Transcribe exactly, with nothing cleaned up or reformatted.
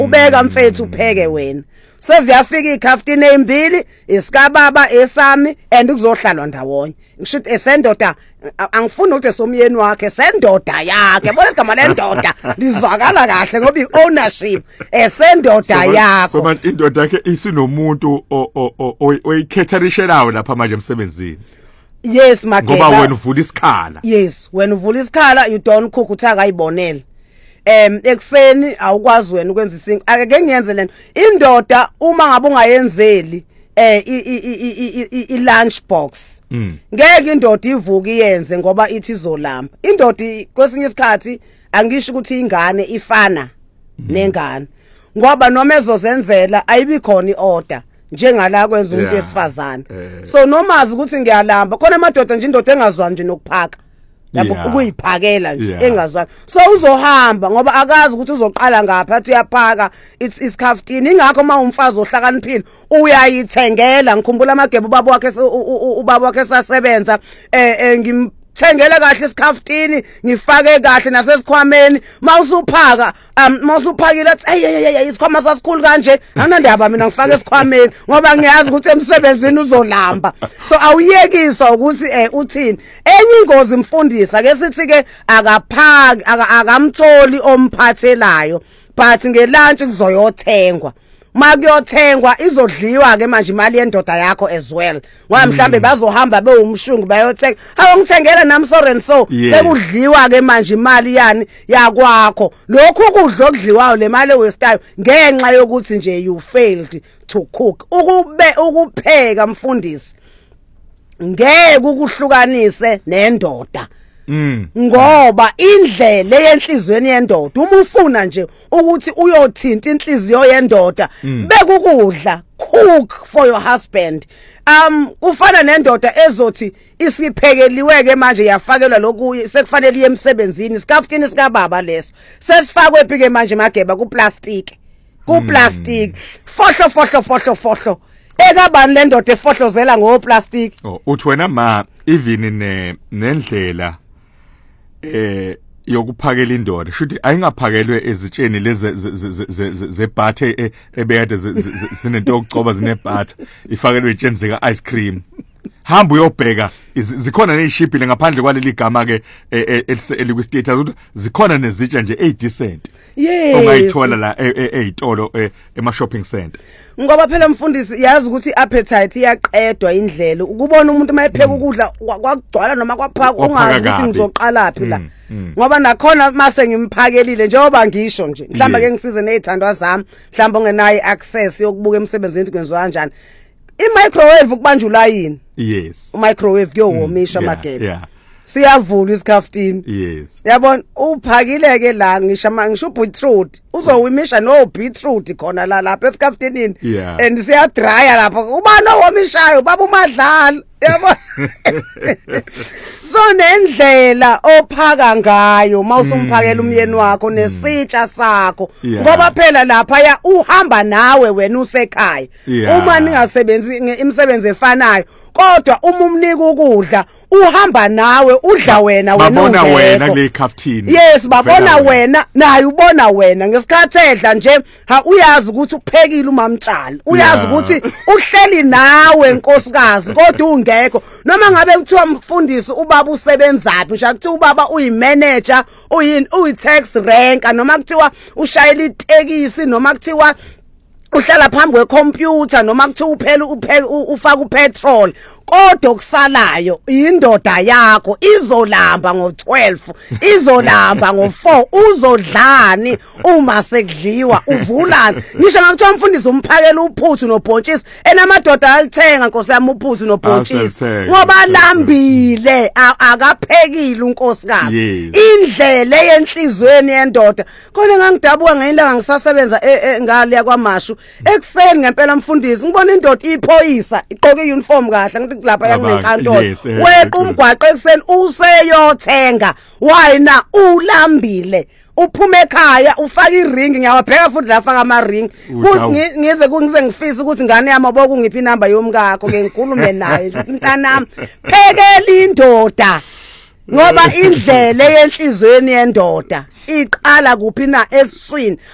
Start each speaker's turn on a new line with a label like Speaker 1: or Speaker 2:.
Speaker 1: ubeka mfethu upheke wena seziyafika ikhaftini ezimbili isikababa esami and kuzohlalwa ndawonye ngisho esendoda angifuni ukuthi somyeni wakhe sendoda yakhe bona igama lendoda lizwakala kahle ngoba iownership esendoda yakho
Speaker 2: so manje indoda yakhe isinomuntu oyikhetharishelayo lapha manje emsebenzini.
Speaker 1: Yes Mageba
Speaker 2: ngoba wena uvula isikhala.
Speaker 1: Yes wena uvula isikhala you don't cook uthi akayibonele. Em ekseni awukwazi wena ukwenza isinto ake ngiyenze lento indoda uma ngabe ungayenzeli eh i lunch box ngeke indoda ivuke iyenze ngoba ithi izolamba indoda kwesinye isikhathi angisho ukuthi ingane ifana nengane ngoba noma ezozenzela ayibi khona iorder njengala kwenza umuntu wesifazane so nomazi ukuthi ngiyalamba khona amadoda nje indoda engazwani nje nokuphaka yabo ukuyiphakela nje engazwani so uzohamba ngoba akazi ukuthi uzoqala ngapha athi uyaphaka it's isikhaftini ingakho uma umfazi ohlakaniphile uyayithengela ngikhumbula amagebe ubaba wakhe ubaba wakhe sasebenza eh ngimthengele kahle isikhaftini ngifake kahle nasesikhwameni mawusuphaka mawusuphakile athi hey isikhwama sasikhulu kanje anandaba mina ngifake esikhwameni ngoba ngiyazi ukuthi emsebenzini uzolamba so awuyekisa ukuthi eh uthini enye ingozi mfundisa ake sithi ke akaphaki akamtholi omphathelayo but ngelunch kuzoyothengwa makuyothengwa izodliwa ke manje imali yendoda yakho as well ngoba mhlambe bazohamba bewumshungu bayothenga hawo ngithengela nami so and so sekudliwa ke manje imali yani yakwakho lokhu kudla okudliwayo le mali ewestayo ngenxa yokuthi nje you failed to cook ukube ukupheka mfundisi ngeke ukuhlukanise nendoda Mm. Ngoba indlela yenhlizweni yendoda uma ufuna nje ukuthi uyothinta inhliziyo yendoda mm. bekukudla cook for your husband um kufana nendoda ezothi isiphekeliweke manje yafakelwa lokuye sekufanele iye emsebenzini sikaftini sika baba leso sesifakwe phike manje mageba ku plastic ku plastic fohlo fohlo fohlo fohlo ekabani lendoda efohlozela ngo plastic
Speaker 2: oh uthi wena ma even ne nendlela eh yokuphakela indoda shuthi ayingaphakelwe ezitsheni lezi zebutter ebekade sinento yokucoba zinebutter ifakelwe etsheni zika ice cream hamba uyobheka zikhona nezishipile ngaphandle kwaleli gama ke eliku status ukuthi zikhona nezitsha nje eight decent
Speaker 1: yes
Speaker 2: ongayithola la ezitolo ema shopping center
Speaker 1: ngoba phela mfundisi yazi ukuthi appetite iyaqedwa indlela ukubona umuntu mayepheka ukudla kwagcwala noma kwaphaka ungazi ukuthi ngizoqala phi la ngoba nakhona mase ngimphakelile njengoba ngisho nje mhlamba ke ngisize nezithandwa zami mhlamba ongenayo access yokubuka emsebenzini kwenziwa kanjani i-microwave kubanjula yini
Speaker 2: yes
Speaker 1: i-microwave kuyowomisha amagebe yeah siyavula isikhaftini
Speaker 2: yes
Speaker 1: yabona uphakile ke la ngisho ngisho beetroot uzowimisha no beetroot khona la lapha esikaftinini and siya dryer lapha ubani owomishayo baba umadlala yabona so nendlela ophaka ngayo mawusumphakela umyeni wakho nesitsha sakho ngoba phela lapha ya uhamba nawe wena usekhaya uma ningasebenzi imisebenzi efanayo kodwa uma umnika ukudla uhamba nawe udla wena wena
Speaker 2: babona wena kule khaftini
Speaker 1: yes babona wena naye ubona wena ngesikhathi edla nje ha uyazi ukuthi uphekile umamtshali uyazi ukuthi uhleli nawe nkosikazi kodwa ungekho noma ngabe kuthiwa mfundisi ubaba usebenzaphi nje akuthi ubaba uyimanager uyini uyitax ranker noma kuthiwa ushayela itekisi noma kuthiwa uhlala phambi kwecomputer noma kuthi uphela ufaka upetrol kodwa kusalayo indoda yakho izolamba ngo twelve izolamba ngo four uzodlani uma sekudliwa uvulani ngisho ngakuthiwa mfundisi umphakela uphuthu nobhontshisi enamadoda alithenga nkosi yami uphuthu nobhontshisi ngoba lambile akaphekile unkosikazi indlela yenhlizweni yendoda khona ngangidabuka ngeyilanga ngisasebenza ngale yakwaMashu ekseni ngempela mfundisi ngibona indoda iphoyisa igqoke uniform kahle ngithi lapha yakunenkantolo weqa umgwaqo ekseni useyothenga wayina ulambile uphume ekhaya ufaka iring ngiyawabheka futhi la faka ama ring kuthi ngize kungize ngifisa ukuthi ngane yami aboku ngiphi inamba yomkakho ke ngikhulume naye mntanami phekela indoda ngoba indlela yenhlizweni yendoda iqala kuphi na eswini